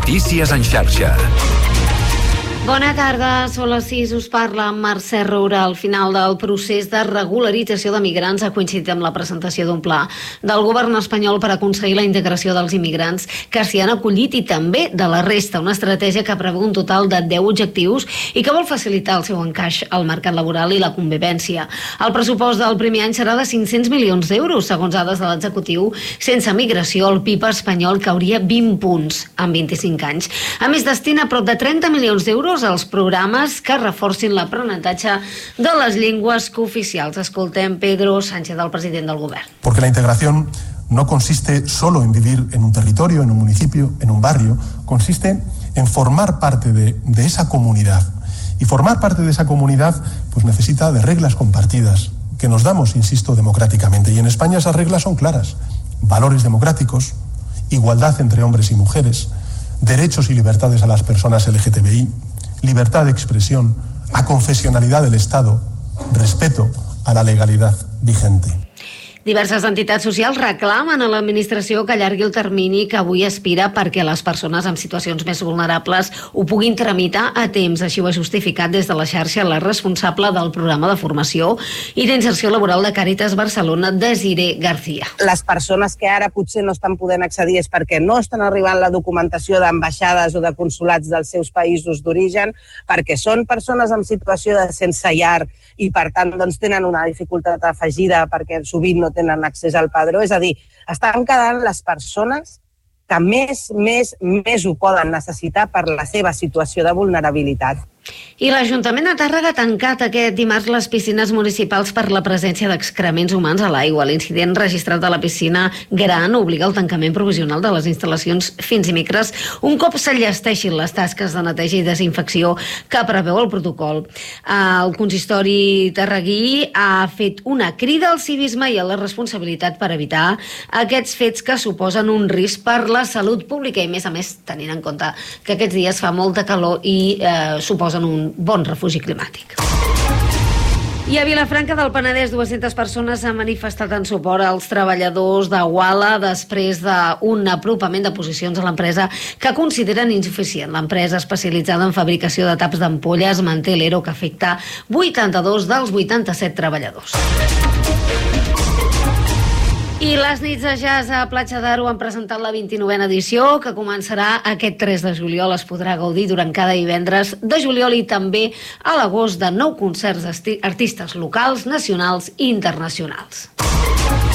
Notícies en xarxa. Bona tarda, són les 6, us parla Mercè Roura. Al final del procés de regularització de migrants ha coincidit amb la presentació d'un pla del govern espanyol per aconseguir la integració dels immigrants que s'hi han acollit i també de la resta, una estratègia que preveu un total de 10 objectius i que vol facilitar el seu encaix al mercat laboral i la convivència. El pressupost del primer any serà de 500 milions d'euros, segons dades de l'executiu. Sense migració, el PIB espanyol cauria 20 punts en 25 anys. A més, destina prop de 30 milions d'euros als programes que reforcin l'aprenentatge de les llengües cooficials. Escoltem Pedro Sánchez, el president del govern. Porque la integración no consiste solo en vivir en un territorio, en un municipio, en un barrio, consiste en formar parte de esa comunidad. Y formar parte de esa comunidad pues necesita de reglas compartidas, que nos damos, insisto, democráticamente. Y en España esas reglas son claras. Valores democráticos, igualdad entre hombres y mujeres, derechos y libertades a las personas LGTBI, libertad de expresión, aconfesionalidad del Estado, respeto a la legalidad vigente. Diverses entitats socials reclamen a l'administració que allargui el termini que avui aspira perquè les persones en situacions més vulnerables ho puguin tramitar a temps. Així ho ha justificat des de la xarxa la responsable del programa de formació i d'inserció laboral de Càritas Barcelona, Desiree García. Les persones que ara potser no estan podent accedir és perquè no estan arribant la documentació d'ambaixades o de consulats dels seus països d'origen, perquè són persones en situació de sense llar i per tant doncs, tenen una dificultat afegida perquè sovint no tenen accés al padró. És a dir, estan quedant les persones que més ho poden necessitar per la seva situació de vulnerabilitat. I l'Ajuntament de Tàrrega ha tancat aquest dimarts les piscines municipals per la presència d'excrements humans a l'aigua. L'incident registrat a la piscina Gran obliga al tancament provisional de les instal·lacions fins i micres un cop s'enllesteixin les tasques de neteja i desinfecció que preveu el protocol. El consistori tarraguí ha fet una crida al civisme i a la responsabilitat per evitar aquests fets que suposen un risc per la salut pública i, a més, tenint en compte que aquests dies fa molta calor i suposen un bon refugi climàtic. I a Vilafranca del Penedès, 200 persones s'han manifestat en suport als treballadors de Uala després d'un apropament de posicions a l'empresa que consideren insuficient. L'empresa especialitzada en fabricació de taps d'ampolles manté l'ERO que afecta 82 dels 87 treballadors. I les nits de jazz a Platja d'Aro han presentat la 29a edició, que començarà aquest 3 de juliol. Es podrà gaudir durant cada divendres de juliol i també a l'agost de 9 concerts d'artistes locals, nacionals i internacionals.